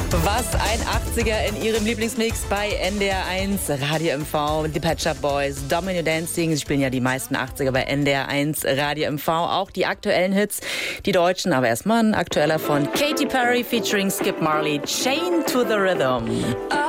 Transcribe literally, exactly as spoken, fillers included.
Was ein achtziger in ihrem Lieblingsmix bei N D R eins, Radio M V, die Pet Shop Boys, Domino Dancing. Sie spielen ja die meisten achtziger bei N D R eins, Radio M V. Auch die aktuellen Hits, die deutschen. Aber erstmal ein aktueller von Katy Perry featuring Skip Marley, Chain to the Rhythm.